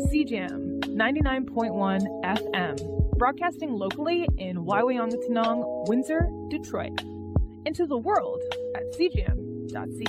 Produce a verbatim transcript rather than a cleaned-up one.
C J A M ninety-nine point one F M, broadcasting locally in Waiwangatanong, Windsor, Detroit, and to the world at c j m dot c a.